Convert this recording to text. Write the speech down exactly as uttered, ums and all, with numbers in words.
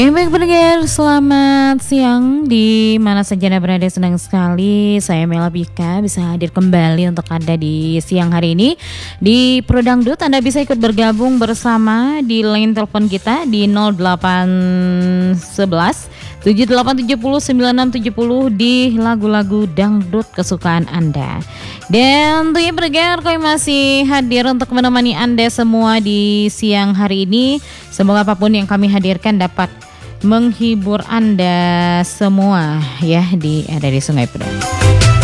Ya baik pendengar, selamat siang di mana saja Anda berada. Senang sekali saya Mela Bika bisa hadir kembali untuk Anda di siang hari ini di Pro Dangdut. Anda bisa ikut bergabung bersama di line telepon kita di nol delapan satu satu tujuh delapan tujuh nol sembilan enam tujuh nol di lagu-lagu dangdut kesukaan Anda. Dan tentunya pendengar, kami masih hadir untuk menemani Anda semua di siang hari ini. Semoga apapun yang kami hadirkan dapat menghibur Anda semua ya di ada di Sungai Pedang.